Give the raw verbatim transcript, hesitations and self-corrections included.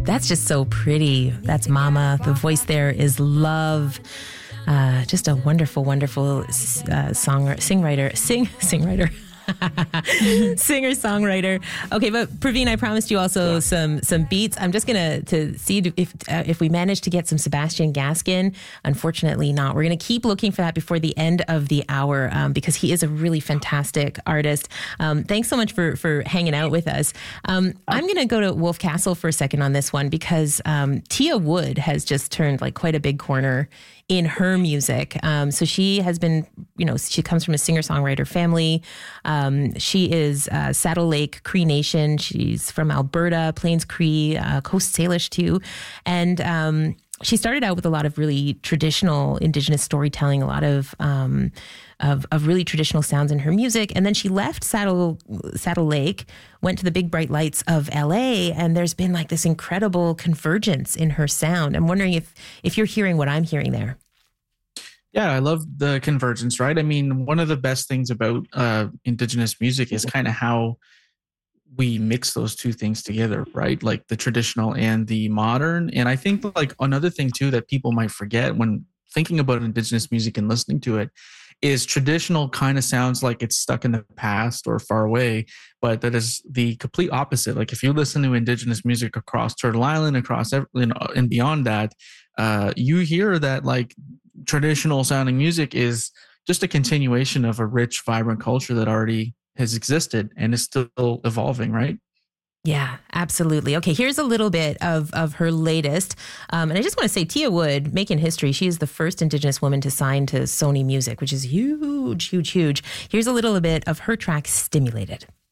That's just so pretty. That's Mama. The voice there is Love. Uh, just a wonderful, wonderful uh, song, sing-writer, sing, sing-writer. Singer songwriter. Okay, but Praveen, I promised you also yeah. some some beats. I'm just gonna to see if uh, if we manage to get some Sebastian Gaskin. Unfortunately, not. We're gonna keep looking for that before the end of the hour um, because he is a really fantastic artist. Um, thanks so much for for hanging out with us. Um, I'm gonna go to Wolf Castle for a second on this one because um, Tia Wood has just turned like quite a big corner in her music. Um, so she has been, you know, she comes from a singer-songwriter family. Um, she is uh, Saddle Lake Cree Nation. She's from Alberta, Plains Cree, uh, Coast Salish too. And um, she started out with a lot of really traditional Indigenous storytelling, a lot of um, of, of really traditional sounds in her music. And then she left Saddle Saddle Lake, went to the big bright lights of L A, and there's been like this incredible convergence in her sound. I'm wondering if if you're hearing what I'm hearing there. Yeah, I love the convergence, right? I mean, one of the best things about uh, Indigenous music is kind of how we mix those two things together, right? Like the traditional and the modern. And I think like another thing too that people might forget when thinking about Indigenous music and listening to it is traditional kind of sounds like it's stuck in the past or far away, but that is the complete opposite. Like if you listen to Indigenous music across Turtle Island, across you know, and beyond that, uh, you hear that like traditional sounding music is just a continuation of a rich, vibrant culture that already has existed and is still evolving, right? Yeah, absolutely. Okay, here's a little bit of, of her latest. Um, and I just want to say, Tia Wood, making history. She is the first Indigenous woman to sign to Sony Music, which is huge, huge, huge. Here's a little bit of her track, Stimulated.